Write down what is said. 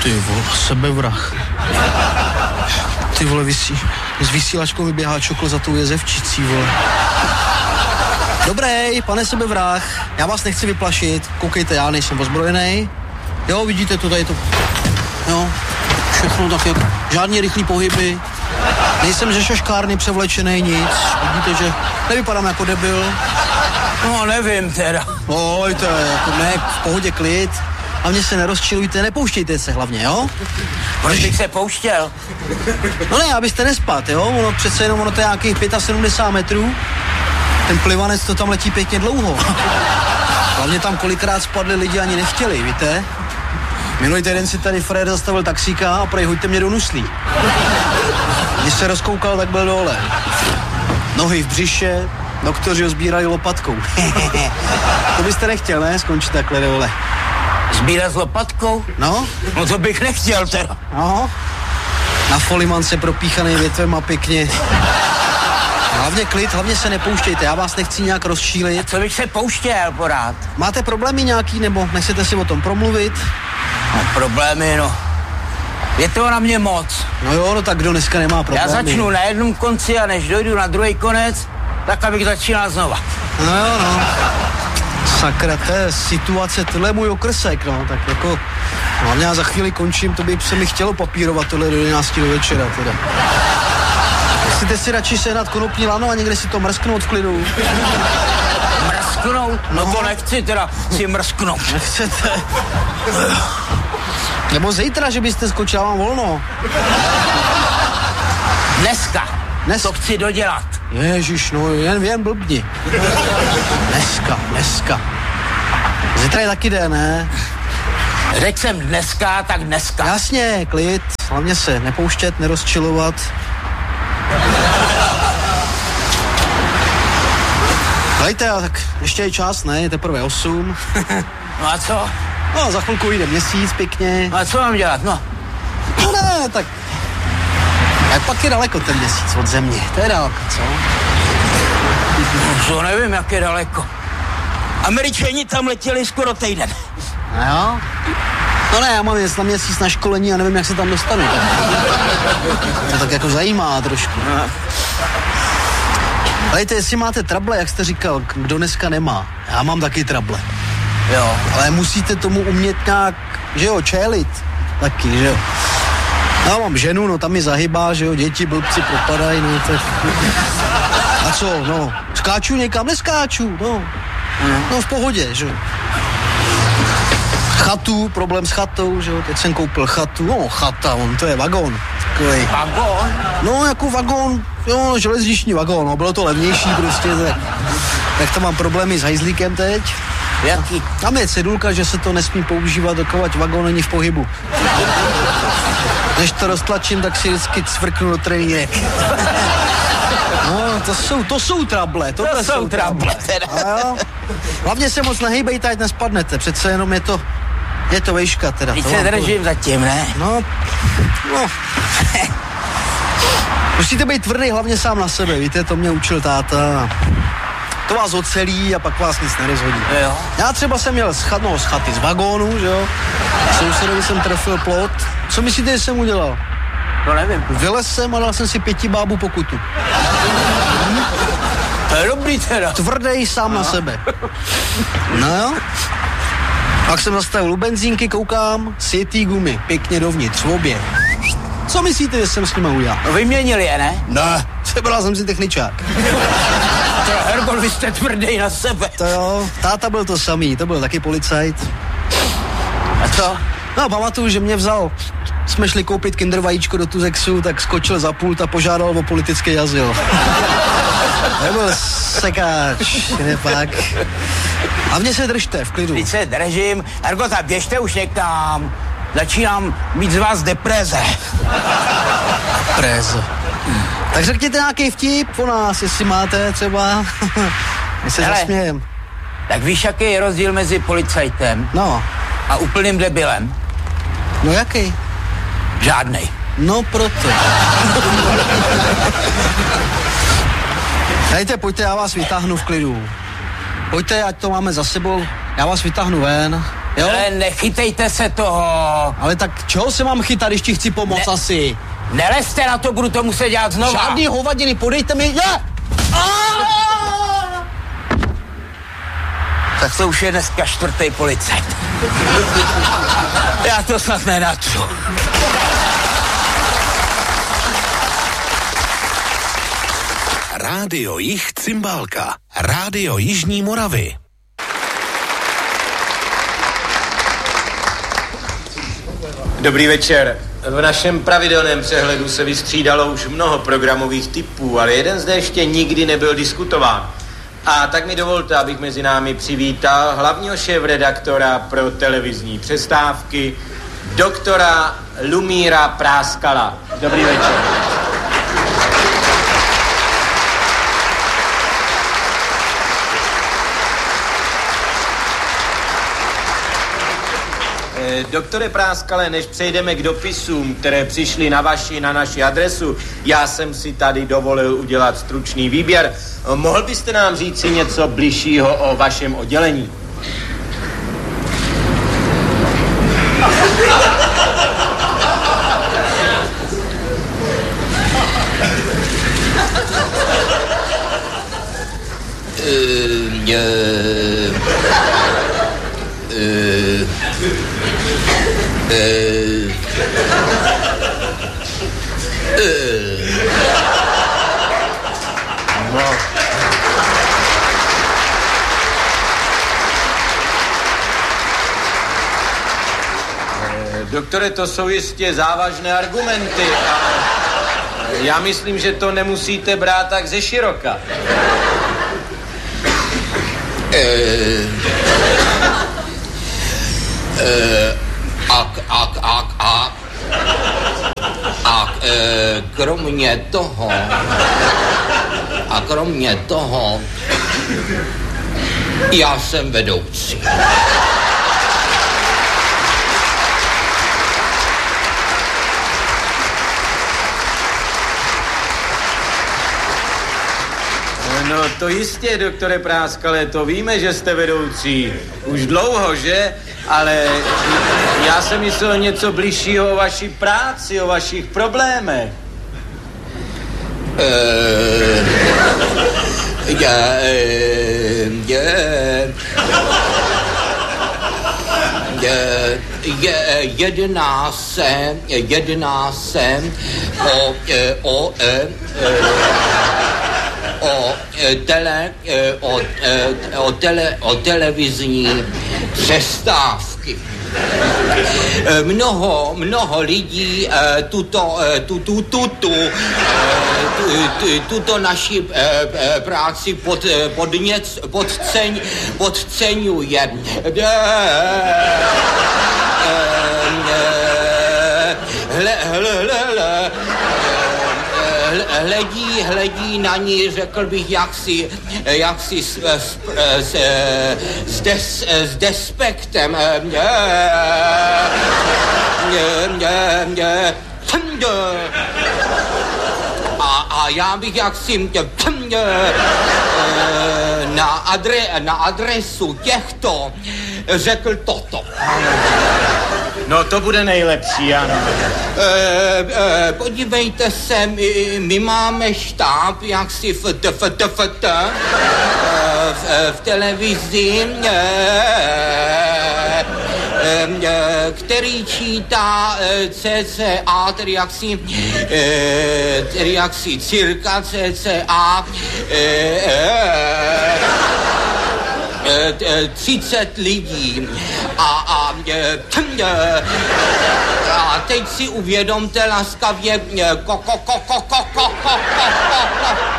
Ty vole, sebevrah. Ty vole, s vysílačkou vyběhá čokl za tou jezevčicí, vole. Dobrý, pane sebevrah, já vás nechci vyplašit, koukejte, já nejsem ozbrojený. Jo, vidíte to, tady to, jo, všechno tak jak, žádný rychlý pohyby, nejsem ze šaškárny převlečený, nic, vidíte, že nevypadám jako debil. No, nevím teda. Oj, to je jako ne, v pohodě klid. Hlavně se nerozčilujte, nepouštějte se hlavně, jo? Proč bych se pouštěl? No ne, abyste nespat, jo? Ono přece jenom, ono to je nějakých 75 metrů. Ten plivanec to tam letí pěkně dlouho. Hlavně tam kolikrát spadli lidi ani nechtěli, víte? Minulý týden si tady Fred zastavil taxíka a prej, hoďte mě do nuslí. Když se rozkoukal, tak byl dole. Nohy v břiše, doktoři ho sbírali lopatkou. To byste nechtěl, ne? Skončit takhle dole. Sbírat s lopatkou? No? No to bych nechtěl teda. No. Na folimance propíchaný větvem a pěkně. Hlavně klid, hlavně se nepouštějte, já vás nechci nějak rozčílit. Co bych se pouštěl porád? Máte problémy nějaký, nebo nechcete si o tom promluvit? No problémy, no. Je toho na mě moc. No jo, no tak kdo dneska nemá problémy? Já začnu na jednom konci a než dojdu na druhý konec, tak abych začínal znova. No jo, no. Sakra, to je situace, tohle je můj okrsek, no, tak jako, hlavně já za chvíli končím, to by se mi chtělo papírovat tohle do 11 do večera, teda. Chcete si radši sehnat konopní lano a někde si to mrsknout v klidu? Mrsknout? No to nechci teda si mrsknout. Nechcete? Nebo zítra, že byste skočil, mám volno. Dneska. To chci dodělat. Ježiš, no jen blbni. Dneska. Zítra je taky den, ne? Řekl jsem dneska, tak dneska. Jasně, klid, hlavně se nepouštět, nerozčilovat. Dejte, tak ještě je čas, ne? Je teprve 8. No a co? No, za chvilku jde měsíc pěkně. No a co mám dělat, no? No ne, tak... Jak pak je daleko ten měsíc od země? To je dálka, co? No, to nevím, jak je daleko. Američani tam letěli skoro týden. No jo? No ne, já mám jet na měsíc na školení a nevím, jak se tam dostanu. To tak jako zajímá trošku. No. Dejte, jestli máte trable, jak jste říkal, kdo dneska nemá. Já mám taky trable. Jo. Ale musíte tomu umět nějak, že jo, čelit. Taky, že jo. Já mám ženu, no tam mi zahybá, že jo, děti, blbci propadají, no tak... A co, no, skáču někam, neskáču, no. No v pohodě, že jo. Chatu, problém s chatou, že jo, teď jsem koupil chatu, no chata, to je vagón. Takovej. Vagón? No, jako vagón, jo, železniční vagón, no, bylo to levnější prostě, tak to mám problémy s hajzlíkem teď. Jaký? Tam je cedulka, že se to nesmí používat, dokud vagón není v pohybu. Než to roztlačím, tak si vždycky cvrknu do trénink. No, to jsou trable. To jsou trable, teda. Hlavně se moc nehejbejte, ať nespadnete. Přece jenom je to vejška, teda. Teď se držím zatím, ne? No. Musíte být tvrdý hlavně sám na sebe, víte, to mě učil táta. To vás ocelí a pak vás nic nerozhodí. Jo. Já třeba jsem měl z chaty z vagónu, že jo. Sousedovi jsem trefil plot. Co myslíte, že jsem udělal? To nevím. Vylez jsem a dal jsem si 5 bábů pokutu. To je dobrý teda. Tvrdej sám na sebe. No jo. Pak jsem zastavil u benzínky, koukám, sjetý gumy, pěkně dovnitř, v obě. Co myslíte, že jsem s nima udělal? No vyměnili je, ne? Ne, sebral jsem si techničák. Herbol, vy jste tvrdý na sebe. To jo, táta byl to samý, to byl taky policajt. A co? No, pamatuju, že mě vzal, jsme šli koupit kinder vajíčko do Tuzexu, tak skočil za pult a požádal o politický azyl. Nebyl sekáč, nepak. Hlavně se držte, v klidu. Teď se držím, Ergota, běžte už někam. Začínám mít z vás deprese. Deprese. Tak řekněte nějaký vtip o nás, jestli máte třeba. My se zasmějem. Tak víš, jaký je rozdíl mezi policajtem a úplným debilem? No jaký? Žádnej. No proto. Dejte, pojďte, já vás vytáhnu v klidu. Pojďte, ať to máme za sebou. Já vás vytáhnu ven. Jo? Ale nechytejte se toho. Ale tak čeho se mám chytat, když ti chci pomoct asi? Nelezte na to, budu to muset dělat znova. Žádný hovadiny, podejte mi... Tak to už je dneska 4. policajt. Já to snad nenatřu. Rádio Jih Cymbálka. Rádio Jižní Moravy. Dobrý večer. V našem pravidelném přehledu se vystřídalo už mnoho programových typů, ale jeden zde ještě nikdy nebyl diskutován. A tak mi dovolte, abych mezi námi přivítal hlavního šéfredaktora pro televizní přestávky, doktora Lumíra Práskala. Dobrý večer. Doktore Práskale, než přejdeme k dopisům, které přišly na naši adresu, já jsem si tady dovolil udělat stručný výběr. Mohl byste nám říci něco bližšího o vašem oddělení? Doktore, to jsou jistě závažné argumenty a já myslím, že to nemusíte brát tak ze široka. kromě toho, já jsem vedoucí. No to jistě, doktore Práskale, to víme, že jste vedoucí. Už dlouho, že? Ale já jsem myslel něco bližšího o vaší práci, o vašich problémech. Jedná se o televizní přestávky. Mnoho lidí tuto naši práci podceňuje. Hledí na ní, řekl bych, jaksi s despektem. A já bych jaksi na adresu těchto řekl toto. No to bude nejlepší, ano. Podívejte se, my máme štáb, jaksi v televizi, který čítá cca, tedy jaksi cirka cca 30 lidí a teď si uvědomte laskavě